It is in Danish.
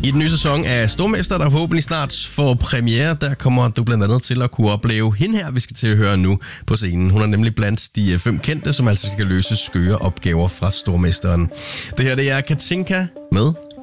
I den nye sæson af Stormester, der forhåbentlig snart får premiere, der kommer du blandt andet til at kunne opleve hende her, vi skal til at høre nu på scenen. Hun er nemlig blandt de 5 kendte, som altså skal løse skøre opgaver fra Stormesteren. Det her, det er Katinka med